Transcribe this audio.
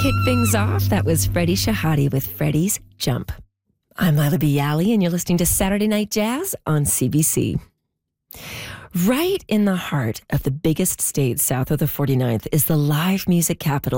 kick things off, that was Freddie Shahadi with Freddie's Jump. I'm Lila Bialy, and you're listening to Saturday Night Jazz on CBC. Right in the heart of the biggest state south of the 49th is the live music capital